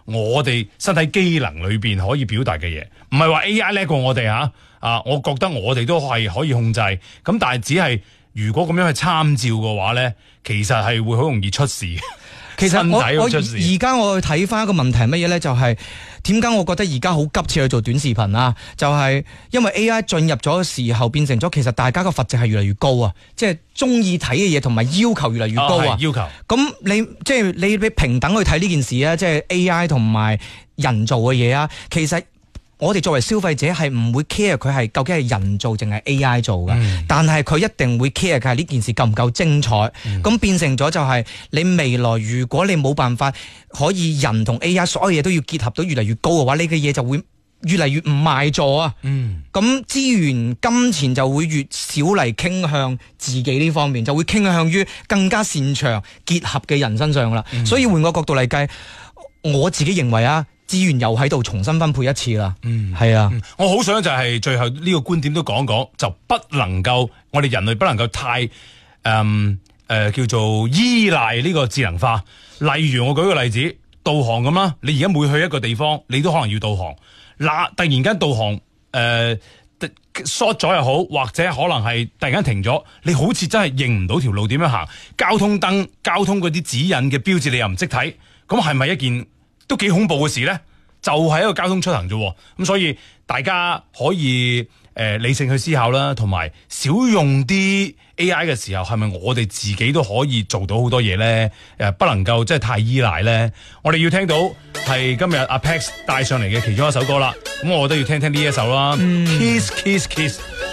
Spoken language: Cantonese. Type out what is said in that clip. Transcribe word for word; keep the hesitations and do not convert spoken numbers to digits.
我哋身體機能裏邊可以表達嘅嘢，唔係話 A I 叻過我哋吓啊！我覺得我哋都係可以控制，咁但係只係如果咁樣去參照嘅話咧，其實係會好容易出事。 其實我我出事而家我去睇翻一個問題係乜嘢咧？就係點解我覺得而家好急切去做短視頻啊？就係、是、因為 A I 進入咗嘅時候，變成咗其實大家個罰值係越嚟越高啊！即係中意睇嘅嘢同埋要求越嚟越高啊！ 哦、要求咁你即係、就是、你你平等去睇呢件事啊！即、就、係、是、A I 同埋人造嘅嘢啊，其實。我哋作為消費者係唔會 care 佢係究竟係人做定係 A I 做嘅，嗯、但係佢一定會 care 佢係呢件事夠唔夠精彩。咁、嗯、變成咗就係你未來如果你冇辦法可以人同 A I 所有嘢都要結合到越嚟越高嘅話，呢個嘢就會越嚟越唔賣座啊。咁、嗯、資源金錢就會越少嚟傾向自己呢方面，就會傾向於更加擅長結合嘅人身上啦。嗯、所以換個角度嚟計，我自己認為啊。資源又喺度重新分配一次啦，嗯，係啊、嗯， 我好想就係最後呢個觀點都講講，就不能夠我哋人類不能夠太誒誒、呃呃、叫做依賴呢個智能化。例如我舉個例子，導航咁啦，你而家每去一個地方，你都可能要導航。嗱，突然間導航誒 short 咗又好，或者可能係突然間停咗，你好似真係認唔到條路點樣行。交通燈、交通嗰啲指引嘅標誌你又唔識睇，咁係咪一件都幾恐怖嘅事咧？就係、是、一個交通出行啫，咁所以大家可以誒、呃、理性去思考啦，同埋少用啲 A I 嘅時候，係咪我哋自己都可以做到好多嘢咧？誒，不能夠即係太依賴咧。我哋要聽到係今日阿 Pax 帶上嚟嘅其中一首歌啦，咁我都要聽聽呢一首啦、嗯、，Kiss Kiss Kiss。